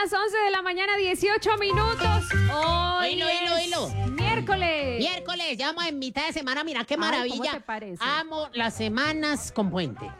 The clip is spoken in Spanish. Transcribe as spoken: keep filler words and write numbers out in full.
las once de la mañana, dieciocho minutos. Hoy Oílo, oílo, es oílo. miércoles. Miércoles, ya vamos en mitad de semana, mira qué Ay, maravilla. ¿cómo te parece? Amo las semanas con puente.